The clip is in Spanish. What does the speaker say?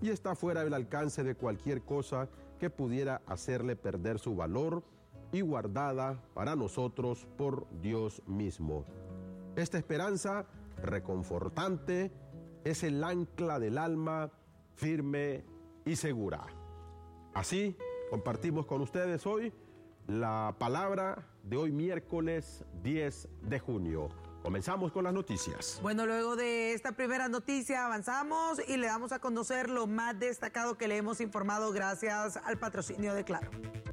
y está fuera del alcance de cualquier cosa que pudiera hacerle perder su valor y guardada para nosotros por Dios mismo. Esta esperanza reconfortante es el ancla del alma, firme y segura. Así compartimos con ustedes hoy la palabra de hoy miércoles 10 de junio. Comenzamos con las noticias. Bueno, luego de esta primera noticia avanzamos y le damos a conocer lo más destacado que le hemos informado gracias al patrocinio de Claro.